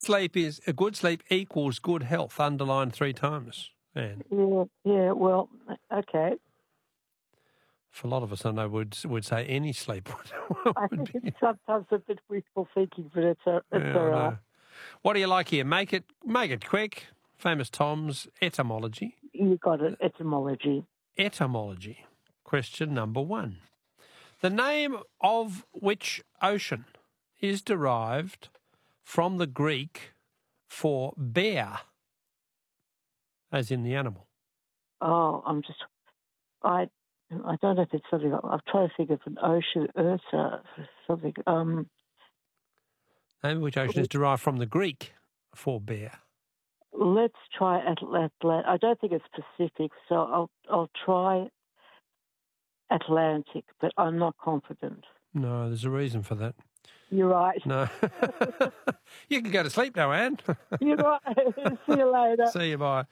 A good sleep equals good health, underlined 3 times. And Yeah, well, okay. for a lot of us, I know would say any sleep I would think be. it's sometimes a bit wishful thinking, but it's all right. What do you like here? Make it quick. Famous Tom's etymology. You got it, etymology. Etymology. Question number 1. The name of which ocean is derived from the Greek for bear, as in the animal? Oh, I don't know if it's something. I'm trying to think of an ocean, Ursa, something. Name of which ocean is derived from the Greek for bear? Let's try Atlantic. I don't think it's Pacific, so I'll try Atlantic, but I'm not confident. No, there's a reason for that. You're right. No. You can go to sleep now, Anne. You're right. See you later. See you, bye.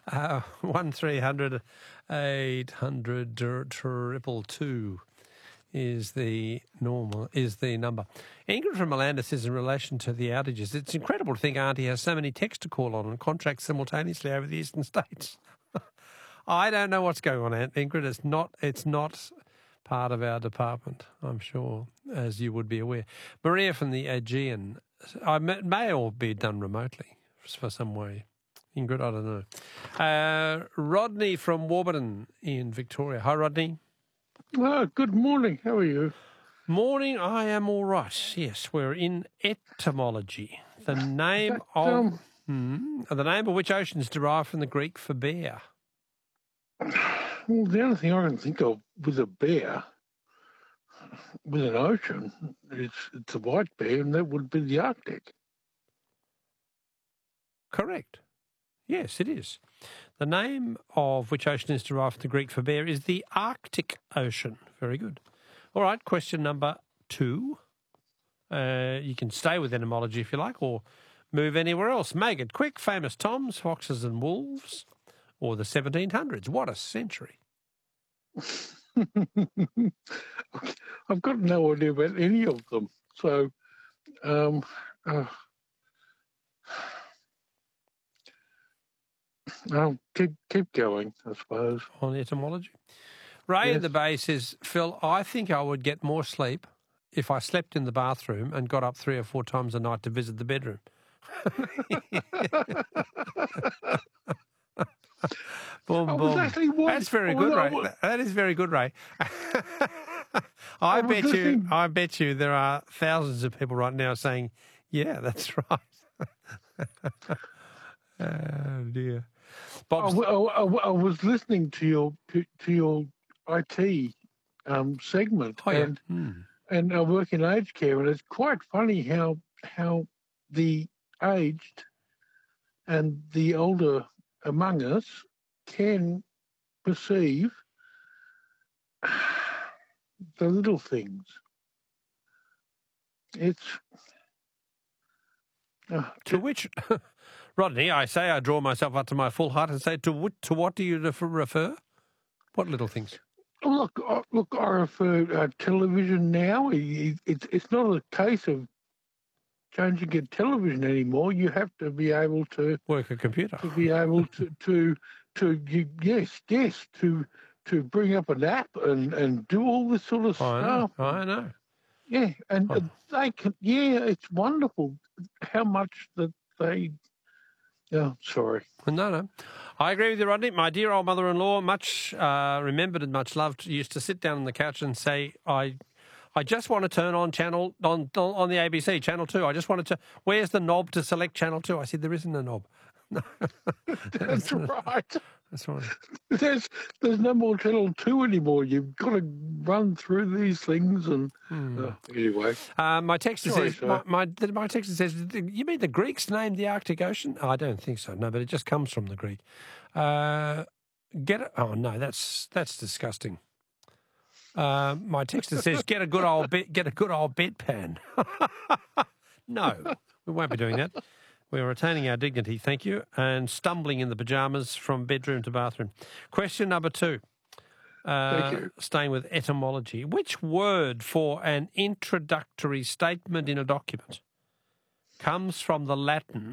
1300 800 222 is the number. Ingrid from Melanda says in relation to the outages, it's incredible to think Auntie has so many texts to call on and contracts simultaneously over the eastern states. I don't know what's going on, Aunt Ingrid. It's not part of our department, I'm sure, as you would be aware. Maria from the Aegean, may all be done remotely for some way. Ingrid, I don't know. Rodney from Warburton in Victoria. Hi, Rodney. Good morning. How are you? Morning, I am all right. Yes, we're in etymology. The name of which ocean is derived from the Greek for bear? Well, the only thing I can think of with a bear, with an ocean, it's a white bear, and that would be the Arctic. Correct. Yes, it is. The name of which ocean is derived from the Greek for bear is the Arctic Ocean. Very good. All right, question number 2. You can stay with etymology if you like, or move anywhere else. Make it quick. Famous Toms, Foxes and Wolves, or the 1700s. What a century. I've got no idea about any of them. So, I'll keep going, I suppose. On etymology. Ray in the Bay says, Phil, I think I would get more sleep if I slept in the bathroom and got up 3 or 4 times a night to visit the bedroom. Boom, boom. That's very good, Ray. That is very good, Ray. I bet you there are thousands of people right now saying, yeah, that's right. Oh, dear. I was listening to your IT segment, and I work in aged care, and it's quite funny how the aged and the older among us can perceive the little things. It's to which, Rodney, I say I draw myself up to my full height and say, to what do you refer? What little things? Look, I refer television now. It's not a case of changing a television anymore. You have to be able to work a computer, to be able to bring up an app and do all this sort of stuff. I know. Yeah, and they can. Yeah, it's wonderful how much that they. Oh, sorry. No. I agree with you, Rodney. My dear old mother-in-law, much remembered and much loved, used to sit down on the couch and say, I just want to turn on channel on the ABC, Channel 2. I just wanted to, where's the knob to select Channel 2? I said, there isn't a knob. No. That's right. That's right. There's no more Channel 2 anymore. You've got to run through these things and anyway. My texter says, my texter says, you mean the Greeks named the Arctic Ocean? Oh, I don't think so. No, but it just comes from the Greek. Oh no, that's disgusting. My texter says, get a good old bedpan. No, we won't be doing that. We're retaining our dignity, thank you, and stumbling in the pyjamas from bedroom to bathroom. Question number 2. Thank you. Staying with etymology. Which word for an introductory statement in a document comes from the Latin